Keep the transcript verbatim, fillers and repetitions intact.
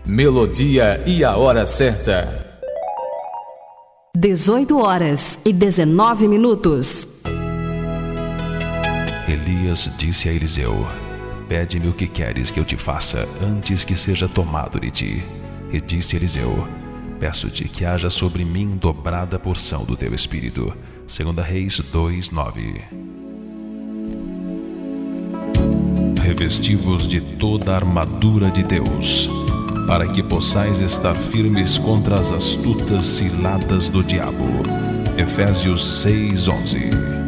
Melodia e a hora certa. dezoito horas e dezenove minutos. Elias disse a Eliseu: pede-me o que queres que eu te faça antes que seja tomado de ti. E disse Eliseu: peço-te que haja sobre mim dobrada porção do teu espírito. Segunda Reis dois, nove. Revesti-vos de toda a armadura de Deus, para que possais estar firmes contra as astutas ciladas do diabo. Efésios seis, onze.